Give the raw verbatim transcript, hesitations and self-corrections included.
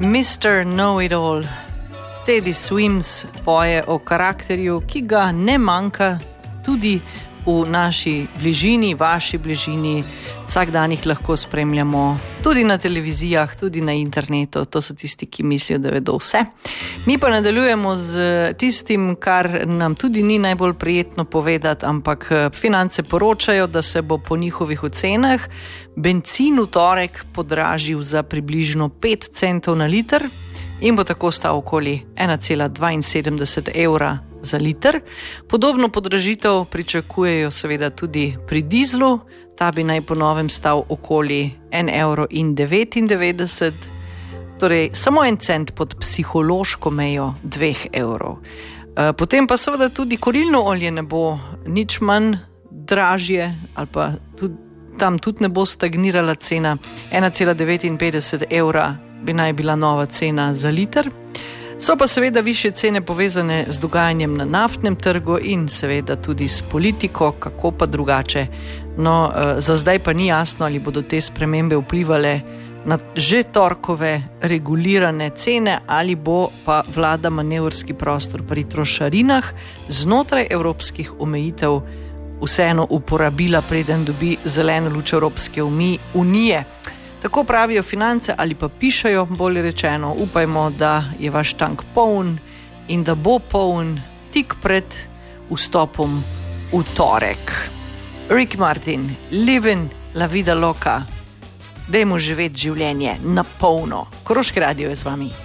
mister Know-it-all. Teddy Swims poje o karakterju, ki ga ne manjka tudi v naši bližini, vaši bližini. Vsak dan jih lahko spremljamo tudi na televizijah, tudi na internetu. To so tisti, ki mislijo, da vedo vse. Mi pa nadaljujemo z tistim, kar nam tudi ni najbolj prijetno povedati, ampak Finance poročajo, da se bo po njihovih ocenah bencin v torek podražil za približno pet centov na liter in bo tako stal okoli ena cela dvainsedemdeset evra za liter. Podobno podražitev pričakujejo seveda tudi pri dizlu. Ta bi naj po novem stal okoli en evro in devetindevetdeset, torej samo en cent pod psihološko mejo dveh evrov. Potem pa seveda tudi kurilno olje ne bo nič manj dražje, ali pa tudi, tam tudi ne bo stagnirala cena. ena cela devetinpetdeset evra bi naj bila nova cena za liter. So pa seveda višje cene povezane z dogajanjem na naftnem trgu in seveda tudi s politiko, kako pa drugače. No, za zdaj pa ni jasno, ali bodo te spremembe vplivale na že torkove regulirane cene, ali bo pa vlada manevrski prostor pri trošarinah znotraj evropskih omejitev vseeno uporabila, preden dobi zeleno luč Evropske unije. Tako pravijo Finance ali pa pišajo, bolje rečeno. Upajmo, da je vaš tank poln in da bo poln tik pred vstopom v torek. Ricky Martin, Living la vida loca. Dajmo živeti življenje na polno. Koroški radio je z vami.